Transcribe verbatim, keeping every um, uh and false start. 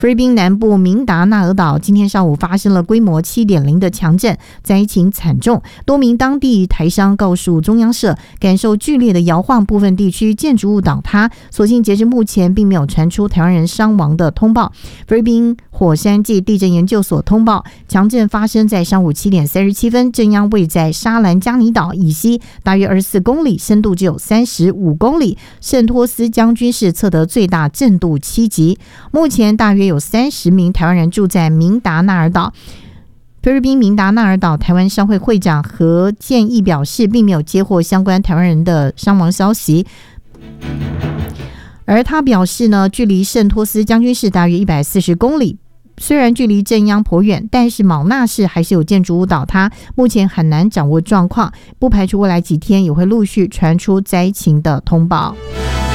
菲律宾南部明达纳尔岛今天上午发生了规模 七点零 的强震，灾情惨重，多名当地台商告诉中央社，感受剧烈的摇晃，部分地区建筑物倒塌，所幸截至目前并没有传出台湾人伤亡的通报。菲律宾火山暨地震研究所通报，强震发生在上午七点三十七分，震央位在沙兰加尼岛以西大约二十四公里，深度只有三十五公里，圣托斯将军市测得最大震度七级。目前大约有三十名台湾人住在明达纳尔岛。菲律宾明达纳尔岛台湾商会会长何建义表示，并没有接获相关台湾人的伤亡消息。而他表示呢，距离圣托斯将军市大约一百四十公里，虽然距离震央颇远，但是卯纳市还是有建筑物倒塌，目前很难掌握状况，不排除未来几天也会陆续传出灾情的通报。